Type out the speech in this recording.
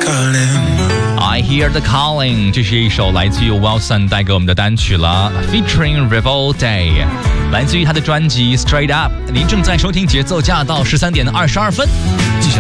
I Hear the Calling， 这是一首来自于 Wilson 带给我们的单曲了 ，featuring Revolt Day， 来自于他的专辑 Straight Up。您正在收听节奏驾到13:22。